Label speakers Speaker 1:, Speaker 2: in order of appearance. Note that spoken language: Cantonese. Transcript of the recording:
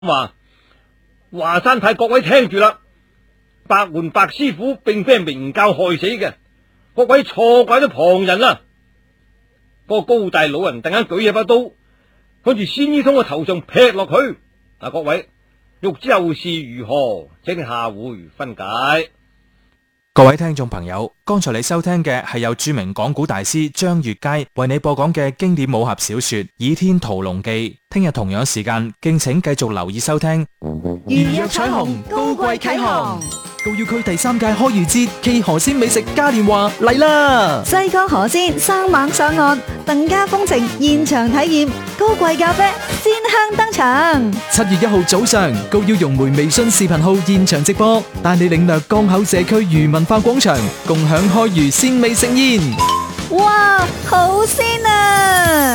Speaker 1: 話：華山派各位聽住啦，白門白師傅並非係明教害死嘅，各位錯怪咗旁人啦。個高大老人突然間舉起把刀，跟住先醫通個頭上劈落去。各位欲知後事如何，請你下回分解。
Speaker 2: 各位聽眾朋友，剛才你收聽嘅係由著名講古大師張月佳為你播講嘅經典武俠小說《倚天屠龍記》。聽日同樣時間，敬請繼續留意收聽。
Speaker 3: 如若彩虹，高貴啟航。
Speaker 2: 高要區第3屆開漁節暨河鮮美食嘉年華嚟啦！
Speaker 3: 西江河鮮生猛上岸，鄧家風情現場體驗，高貴咖啡鮮香登場。
Speaker 2: 7月1號早上，高要融媒微信視頻號現場直播，帶你領略江口社區漁文化廣場，共享開漁鮮美盛宴。
Speaker 3: 哇，好鮮啊！